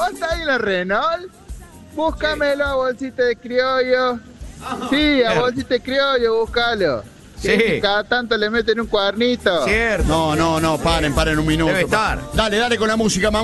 ¿Vos estás en la Renault? Búscamelo a Bolsita de Criollo. Sí, a Bolsita de Criollo, búscalo. Sí. Que cada tanto le meten un cuernito. Cierto. No, paren un minuto. Debe estar. Dale con la música, mamá.